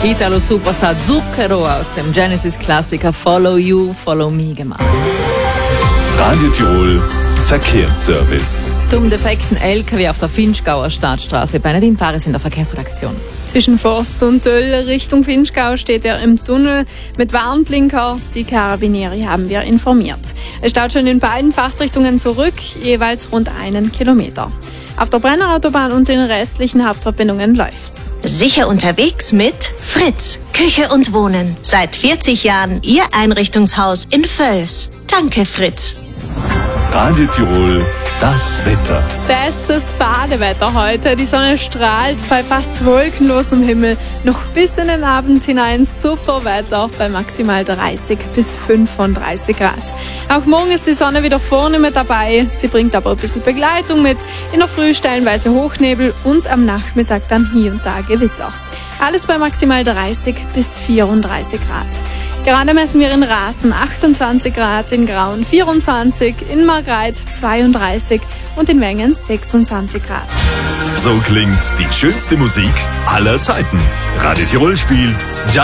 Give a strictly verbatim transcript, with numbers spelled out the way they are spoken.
Italo-Superstar Zucchero aus dem Genesis-Klassiker Follow You, Follow Me gemacht. Radio Tirol Verkehrsservice. Zum defekten L K W auf der Vinschgauer Stadtstraße bei Nadine Paris in der Verkehrsredaktion. Zwischen Forst und Töll Richtung Vinschgau steht er im Tunnel mit Warnblinker. Die Carabinieri haben wir informiert. Es staut schon in beiden Fahrtrichtungen zurück, jeweils rund einen Kilometer. Auf der Brennerautobahn und den restlichen Hauptverbindungen läuft's. Sicher unterwegs mit Fritz, Küche und Wohnen. Seit vierzig Jahren Ihr Einrichtungshaus in Völs. Danke, Fritz. Radio Tirol, das Wetter. Bestes Badewetter heute. Die Sonne strahlt bei fast wolkenlosem Himmel. Noch bis in den Abend hinein super Wetter bei maximal dreißig bis fünfunddreißig Grad. Auch morgen ist die Sonne wieder vorne mit dabei. Sie bringt aber ein bisschen Begleitung mit. In der Früh stellenweise Hochnebel und am Nachmittag dann hier und da Gewitter. Alles bei maximal dreißig bis vierunddreißig Grad. Gerade messen wir in Rasen achtundzwanzig Grad, in Grauen vierundzwanzig, in Margreith zweiunddreißig und in Wengen sechsundzwanzig Grad. So klingt die schönste Musik aller Zeiten. Radio Tirol spielt Gianni